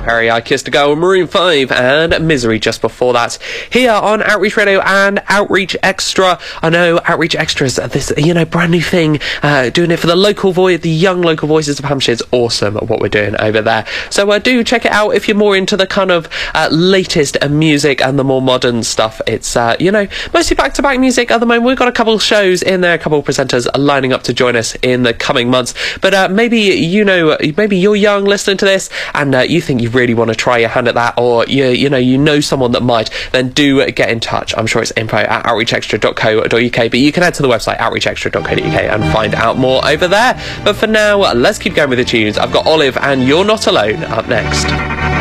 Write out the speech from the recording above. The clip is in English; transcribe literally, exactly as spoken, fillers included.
Perry, I Kissed a Girl, Maroon five, and Misery just before that. Here on Outreach Radio and Outreach Extra. I know Outreach Extras, this, you know, brand new thing, uh, doing it for the local voice, the young local voices of Hampshire. It's awesome what we're doing over there. So uh, do check it out if you're more into the kind of uh, latest uh, music and the more modern stuff. It's, uh, you know, mostly back-to-back music at the moment. We've got a couple of shows in there, a couple of presenters lining up to join us in the coming months. But uh, maybe, you know, maybe you're young listening to this and uh, you think you really want to try your hand at that, or you, you know, you know someone that might, then do get in touch. I'm sure it's info at outreach extra dot co dot uk, but you can head to the website outreach extra dot co dot uk and find out more over there. But for now, let's keep going with the tunes. I've got Olive and You're Not Alone up next.